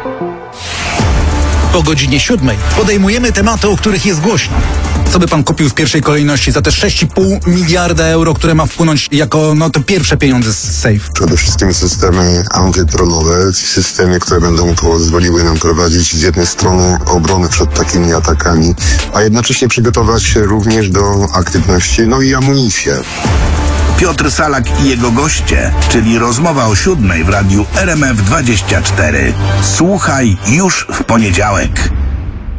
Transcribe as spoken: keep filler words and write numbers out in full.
Po godzinie siódmej podejmujemy tematy, o których jest głośno. Co by pan kupił w pierwszej kolejności za te sześć i pół miliarda euro, które ma wpłynąć jako no te pierwsze pieniądze z safe? Przede wszystkim systemy antypronowe, systemy, które będą pozwoliły nam prowadzić z jednej strony obronę przed takimi atakami, a jednocześnie przygotować się również do aktywności, no i amunicję. Piotr Salak i jego goście, czyli rozmowa o siódmej w radiu R M F dwadzieścia cztery. Słuchaj już w poniedziałek.